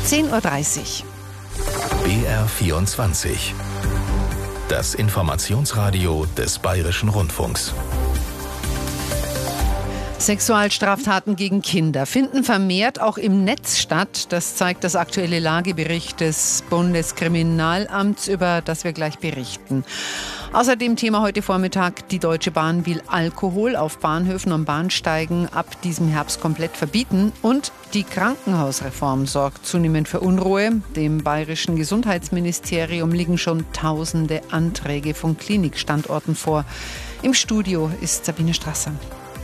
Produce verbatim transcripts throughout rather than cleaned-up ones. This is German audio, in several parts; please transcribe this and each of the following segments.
zehn Uhr dreißig. B R vierundzwanzig. Das Informationsradio des Bayerischen Rundfunks. Sexualstraftaten gegen Kinder finden vermehrt auch im Netz statt. Das zeigt das aktuelle Lagebericht des Bundeskriminalamts, über das wir gleich berichten. Außerdem Thema heute Vormittag: Die Deutsche Bahn will Alkohol auf Bahnhöfen und Bahnsteigen ab diesem Herbst komplett verbieten. Und die Krankenhausreform sorgt zunehmend für Unruhe. Dem bayerischen Gesundheitsministerium liegen schon tausende Anträge von Klinikstandorten vor. Im Studio ist Sabine Strasser.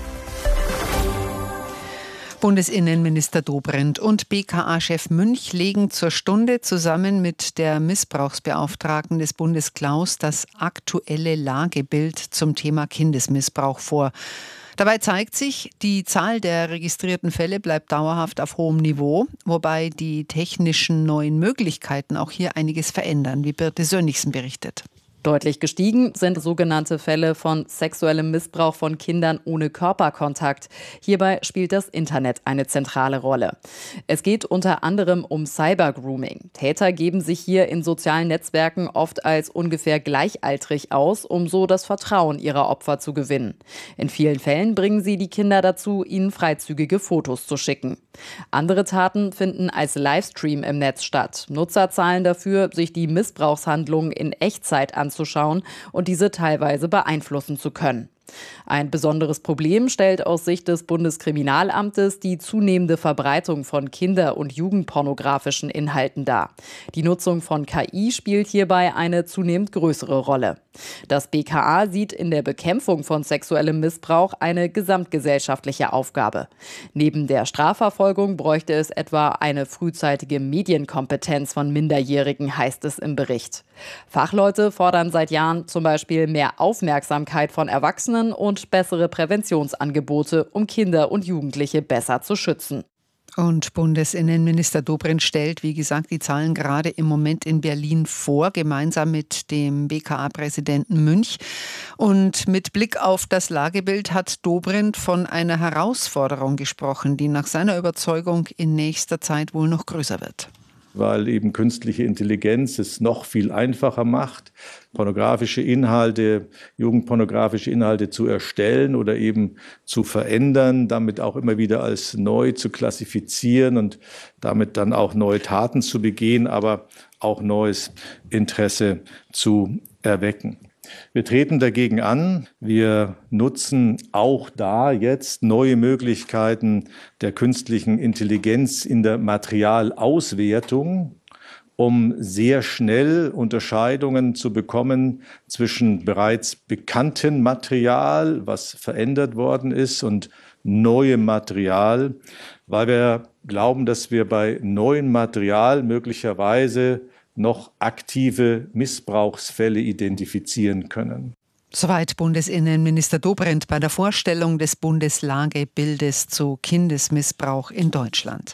Bundesinnenminister Dobrindt und B K A-Chef Münch legen zur Stunde zusammen mit der Missbrauchsbeauftragten des Bundes Klaus das aktuelle Lagebild zum Thema Kindesmissbrauch vor. Dabei zeigt sich, die Zahl der registrierten Fälle bleibt dauerhaft auf hohem Niveau, wobei die technischen neuen Möglichkeiten auch hier einiges verändern, wie Birte Sönnigsen berichtet. Deutlich gestiegen sind sogenannte Fälle von sexuellem Missbrauch von Kindern ohne Körperkontakt. Hierbei spielt das Internet eine zentrale Rolle. Es geht unter anderem um Cybergrooming. Täter geben sich hier in sozialen Netzwerken oft als ungefähr gleichaltrig aus, um so das Vertrauen ihrer Opfer zu gewinnen. In vielen Fällen bringen sie die Kinder dazu, ihnen freizügige Fotos zu schicken. Andere Taten finden als Livestream im Netz statt. Nutzer zahlen dafür, sich die Missbrauchshandlungen in Echtzeit anzuschauen und diese teilweise beeinflussen zu können. Ein besonderes Problem stellt aus Sicht des Bundeskriminalamtes die zunehmende Verbreitung von kinder- und jugendpornografischen Inhalten dar. Die Nutzung von K I spielt hierbei eine zunehmend größere Rolle. Das B K A sieht in der Bekämpfung von sexuellem Missbrauch eine gesamtgesellschaftliche Aufgabe. Neben der Strafverfolgung bräuchte es etwa eine frühzeitige Medienkompetenz von Minderjährigen, heißt es im Bericht. Fachleute fordern seit Jahren zum Beispiel mehr Aufmerksamkeit von Erwachsenen und bessere Präventionsangebote, um Kinder und Jugendliche besser zu schützen. Und Bundesinnenminister Dobrindt stellt, wie gesagt, die Zahlen gerade im Moment in Berlin vor, gemeinsam mit dem B K A-Präsidenten Münch. Und mit Blick auf das Lagebild hat Dobrindt von einer Herausforderung gesprochen, die nach seiner Überzeugung in nächster Zeit wohl noch größer wird. Weil eben künstliche Intelligenz es noch viel einfacher macht, pornografische Inhalte, jugendpornografische Inhalte zu erstellen oder eben zu verändern, damit auch immer wieder als neu zu klassifizieren und damit dann auch neue Taten zu begehen, aber auch neues Interesse zu erwecken. Wir treten dagegen an. Wir nutzen auch da jetzt neue Möglichkeiten der künstlichen Intelligenz in der Materialauswertung, um sehr schnell Unterscheidungen zu bekommen zwischen bereits bekanntem Material, was verändert worden ist, und neuem Material, weil wir glauben, dass wir bei neuem Material möglicherweise noch aktive Missbrauchsfälle identifizieren können. Soweit Bundesinnenminister Dobrindt bei der Vorstellung des Bundeslagebildes zu Kindesmissbrauch in Deutschland.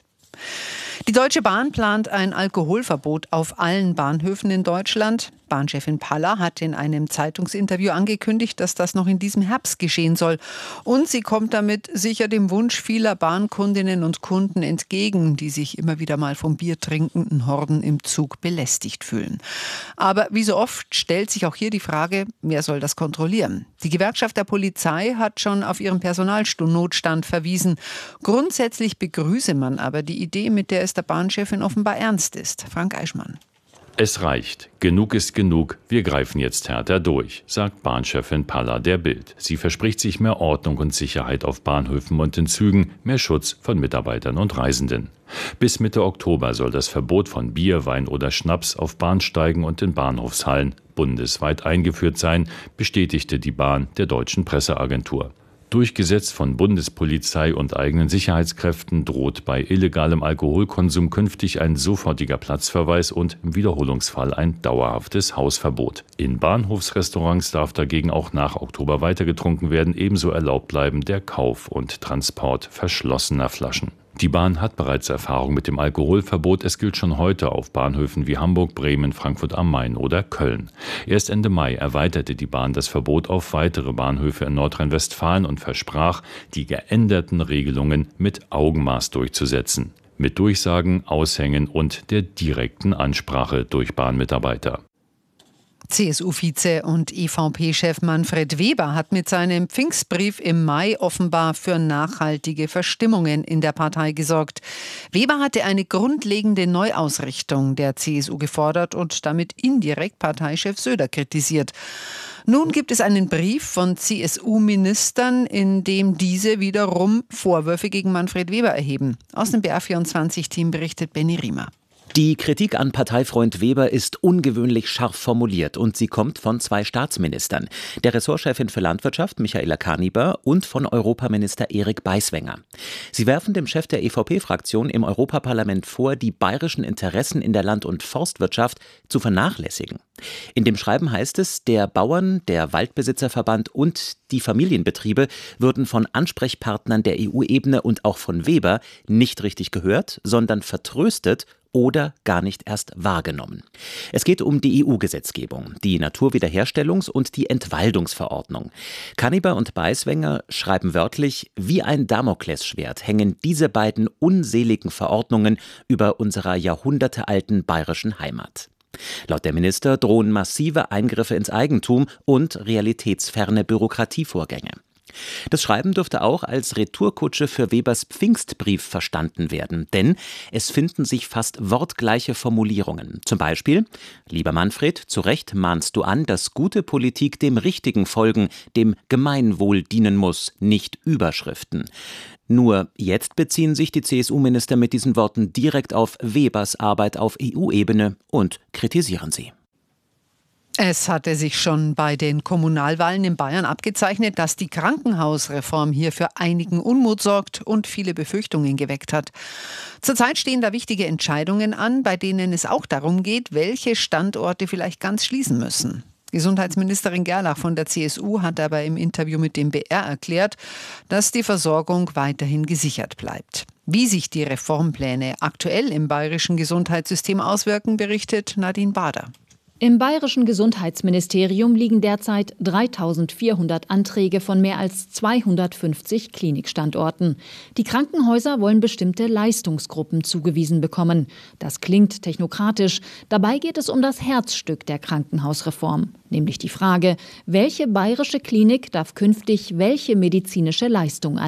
Die Deutsche Bahn plant ein Alkoholverbot auf allen Bahnhöfen in Deutschland. Bahnchefin Paller hat in einem Zeitungsinterview angekündigt, dass das noch in diesem Herbst geschehen soll. Und sie kommt damit sicher dem Wunsch vieler Bahnkundinnen und Kunden entgegen, die sich immer wieder mal vom biertrinkenden Horden im Zug belästigt fühlen. Aber wie so oft stellt sich auch hier die Frage, wer soll das kontrollieren? Die Gewerkschaft der Polizei hat schon auf ihren Personalnotstand verwiesen. Grundsätzlich begrüße man aber die Idee, mit der es der Bahnchefin offenbar ernst ist. Frank Eichmann. Es reicht. Genug ist genug. Wir greifen jetzt härter durch, sagt Bahnchefin Paller der Bild. Sie verspricht sich mehr Ordnung und Sicherheit auf Bahnhöfen und in Zügen, mehr Schutz von Mitarbeitern und Reisenden. Bis Mitte Oktober soll das Verbot von Bier, Wein oder Schnaps auf Bahnsteigen und in Bahnhofshallen bundesweit eingeführt sein, bestätigte die Bahn der deutschen Presseagentur. Durchgesetzt von Bundespolizei und eigenen Sicherheitskräften droht bei illegalem Alkoholkonsum künftig ein sofortiger Platzverweis und im Wiederholungsfall ein dauerhaftes Hausverbot. In Bahnhofsrestaurants darf dagegen auch nach Oktober weitergetrunken werden, ebenso erlaubt bleiben der Kauf und Transport verschlossener Flaschen. Die Bahn hat bereits Erfahrung mit dem Alkoholverbot. Es gilt schon heute auf Bahnhöfen wie Hamburg, Bremen, Frankfurt am Main oder Köln. Erst Ende Mai erweiterte die Bahn das Verbot auf weitere Bahnhöfe in Nordrhein-Westfalen und versprach, die geänderten Regelungen mit Augenmaß durchzusetzen. mit Durchsagen, Aushängen und der direkten Ansprache durch Bahnmitarbeiter. C S U-Vize und E V P-Chef Manfred Weber hat mit seinem Pfingstbrief im Mai offenbar für nachhaltige Verstimmungen in der Partei gesorgt. Weber hatte eine grundlegende Neuausrichtung der C S U gefordert und damit indirekt Parteichef Söder kritisiert. Nun gibt es einen Brief von C S U-Ministern, in dem diese wiederum Vorwürfe gegen Manfred Weber erheben. Aus dem B R vierundzwanzig-Team berichtet Benny Riemer. Die Kritik an Parteifreund Weber ist ungewöhnlich scharf formuliert und sie kommt von zwei Staatsministern, der Ressortchefin für Landwirtschaft Michaela Kaniber und von Europaminister Erik Beiswenger. Sie werfen dem Chef der E V P-Fraktion im Europaparlament vor, die bayerischen Interessen in der Land- und Forstwirtschaft zu vernachlässigen. In dem Schreiben heißt es, der Bauern, der Waldbesitzerverband und die Familienbetriebe würden von Ansprechpartnern der E U-Ebene und auch von Weber nicht richtig gehört, sondern vertröstet oder gar nicht erst wahrgenommen. Es geht um die E U-Gesetzgebung, die Naturwiederherstellungs- und die Entwaldungsverordnung. Kaniber und Beiswenger schreiben wörtlich, wie ein Damoklesschwert hängen diese beiden unseligen Verordnungen über unserer jahrhundertealten bayerischen Heimat. Laut der Minister drohen massive Eingriffe ins Eigentum und realitätsferne Bürokratievorgänge. Das Schreiben dürfte auch als Retourkutsche für Webers Pfingstbrief verstanden werden, denn es finden sich fast wortgleiche Formulierungen. Zum Beispiel: Lieber Manfred, zu Recht mahnst du an, dass gute Politik dem Richtigen folgen, dem Gemeinwohl dienen muss, nicht Überschriften. Nur jetzt beziehen sich die C S U-Minister mit diesen Worten direkt auf Webers Arbeit auf E U-Ebene und kritisieren sie. Es hatte sich schon bei den Kommunalwahlen in Bayern abgezeichnet, dass die Krankenhausreform hier für einigen Unmut sorgt und viele Befürchtungen geweckt hat. Zurzeit stehen da wichtige Entscheidungen an, bei denen es auch darum geht, welche Standorte vielleicht ganz schließen müssen. Gesundheitsministerin Gerlach von der C S U hat aber im Interview mit dem B R erklärt, dass die Versorgung weiterhin gesichert bleibt. Wie sich die Reformpläne aktuell im bayerischen Gesundheitssystem auswirken, berichtet Nadine Bader. Im bayerischen Gesundheitsministerium liegen derzeit dreitausendvierhundert Anträge von mehr als zweihundertfünfzig Klinikstandorten. Die Krankenhäuser wollen bestimmte Leistungsgruppen zugewiesen bekommen. Das klingt technokratisch. Dabei geht es um das Herzstück der Krankenhausreform, nämlich die Frage, welche bayerische Klinik darf künftig welche medizinische Leistung anbieten.